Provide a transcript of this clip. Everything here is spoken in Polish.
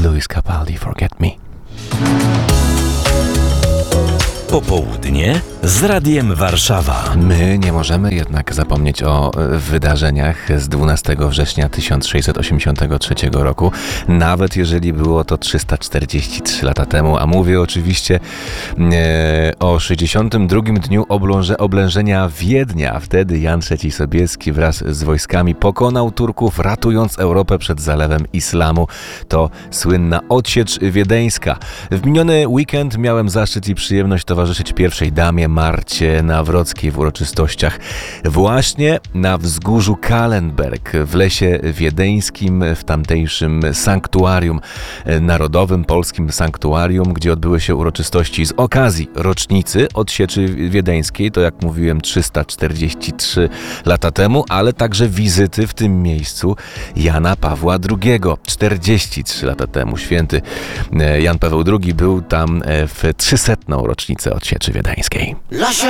Lewis Capaldi, Forget Me. Popołudnie z Radiem Warszawa. My nie możemy jednak zapomnieć o wydarzeniach z 12 września 1683 roku, nawet jeżeli było to 343 lata temu, a mówię oczywiście o 62. dniu oblężenia Wiednia. Wtedy Jan III Sobieski wraz z wojskami pokonał Turków, ratując Europę przed zalewem islamu. To słynna odsiecz wiedeńska. W miniony weekend miałem zaszczyt i przyjemność towarzyszyć pierwszej damie Marcie Nawrockiej w uroczystościach właśnie na wzgórzu Kahlenberg w lesie wiedeńskim, w tamtejszym sanktuarium narodowym, polskim sanktuarium, gdzie odbyły się uroczystości z okazji rocznicy odsieczy wiedeńskiej, to jak mówiłem 343 lata temu, ale także wizyty w tym miejscu Jana Pawła II 43 lata temu. Święty Jan Paweł II był tam w 300. rocznicę odsieczy wiedeńskiej.